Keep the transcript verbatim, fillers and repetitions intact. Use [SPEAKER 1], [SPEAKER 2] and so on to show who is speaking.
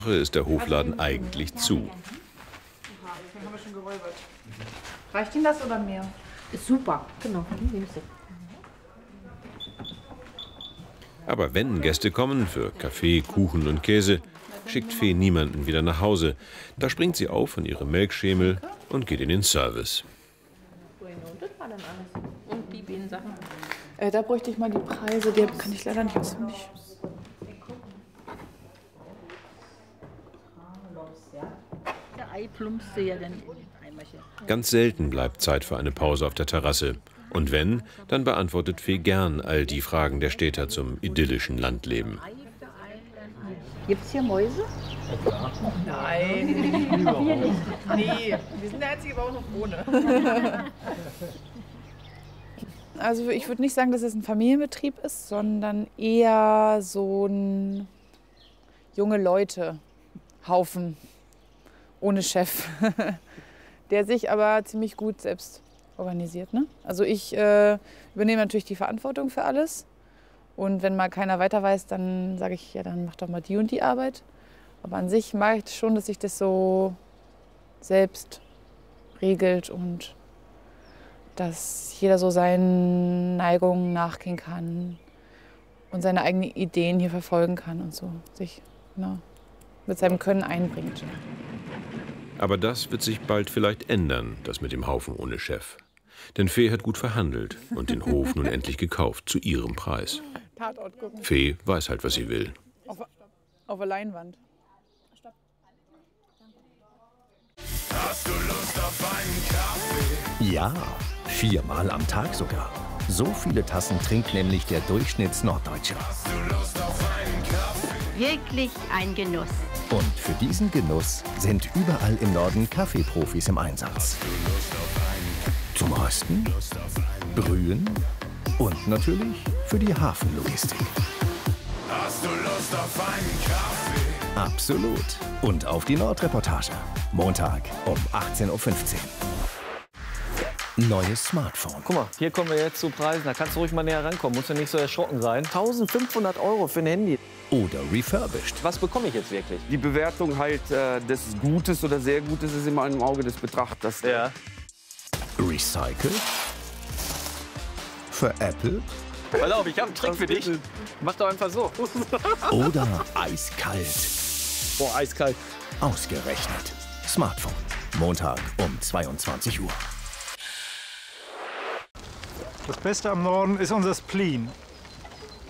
[SPEAKER 1] ist der Hofladen eigentlich zu.
[SPEAKER 2] Reicht Ihnen das oder mehr?
[SPEAKER 3] Ist super, genau.
[SPEAKER 1] Aber wenn Gäste kommen für Kaffee, Kuchen und Käse, schickt Fee niemanden wieder nach Hause. Da springt sie auf von ihrem Melkschemel und geht in den Service.
[SPEAKER 3] Und die Bienensachen?
[SPEAKER 2] Äh, da bräuchte ich mal die Preise, die kann ich leider nicht auswendig.
[SPEAKER 3] Der Ei plumpste ja dann in den Eimerchen.
[SPEAKER 1] Ganz selten bleibt Zeit für eine Pause auf der Terrasse. Und wenn, dann beantwortet Fee gern all die Fragen der Städter zum idyllischen Landleben.
[SPEAKER 3] Gibt's hier Mäuse?
[SPEAKER 2] Nein. Wir nicht. Nee, wir sind der einzige Bauernhof ohne. Also ich würde nicht sagen, dass es ein Familienbetrieb ist, sondern eher so ein junge Leute-Haufen ohne Chef, der sich aber ziemlich gut selbst organisiert. Ne? Also ich äh, übernehme natürlich die Verantwortung für alles. Und wenn mal keiner weiter weiß, dann sage ich, ja, dann mach doch mal die und die Arbeit. Aber an sich mag ich schon, dass sich das so selbst regelt und dass jeder so seinen Neigungen nachgehen kann und seine eigenen Ideen hier verfolgen kann und so sich na, mit seinem Können einbringt.
[SPEAKER 1] Aber das wird sich bald vielleicht ändern, das mit dem Haufen ohne Chef. Denn Fee hat gut verhandelt und den Hof nun endlich gekauft, zu ihrem Preis.
[SPEAKER 2] Tatort gucken.
[SPEAKER 1] Fee weiß halt, was sie will.
[SPEAKER 2] Auf, auf der Leinwand.
[SPEAKER 4] Hast du Lust auf einen Kaffee?
[SPEAKER 5] Ja, viermal am Tag sogar. So viele Tassen trinkt nämlich der Durchschnitts-Norddeutsche.
[SPEAKER 4] Hast du Lust auf einen Kaffee?
[SPEAKER 6] Wirklich ein Genuss.
[SPEAKER 5] Und für diesen Genuss sind überall im Norden Kaffeeprofis im Einsatz. Zum Rösten, Brühen und natürlich für die Hafenlogistik.
[SPEAKER 4] Hast du Lust auf einen Kaffee?
[SPEAKER 5] Absolut. Und auf die Nordreportage. Montag um achtzehn Uhr fünfzehn. Neues Smartphone.
[SPEAKER 7] Guck mal, hier kommen wir jetzt zu Preisen. Da kannst du ruhig mal näher rankommen. Musst du nicht so erschrocken sein. eintausendfünfhundert Euro für ein Handy.
[SPEAKER 5] Oder refurbished.
[SPEAKER 7] Was bekomme ich jetzt wirklich?
[SPEAKER 8] Die Bewertung halt äh, des Gutes oder sehr Gutes ist immer im Auge des Betrachters.
[SPEAKER 7] Ja.
[SPEAKER 5] Recycelt. Veräppelt.
[SPEAKER 7] Pass auf, ich habe einen Trick für dich. Mach doch einfach so.
[SPEAKER 5] Oder eiskalt.
[SPEAKER 7] Boah, eiskalt.
[SPEAKER 5] Ausgerechnet. Smartphone. Montag um zweiundzwanzig Uhr.
[SPEAKER 9] Das Beste am Norden ist unser Spleen.